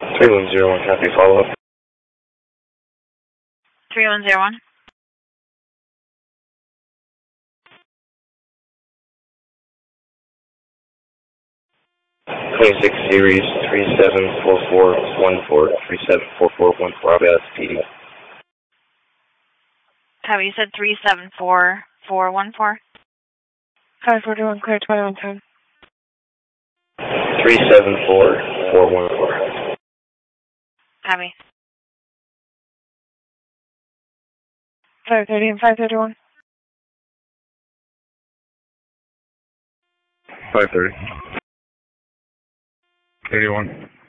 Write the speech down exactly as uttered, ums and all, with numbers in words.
three one zero one, copy, follow up. three one zero one. twenty-six series three seven four four one four, three seven four four one four, I'll P D. Copy, you said three seven four four one four? five four two one, clear twenty-one ten. three seven four four one four. Copy. five thirty and five thirty-one. five thirty. thirty-one.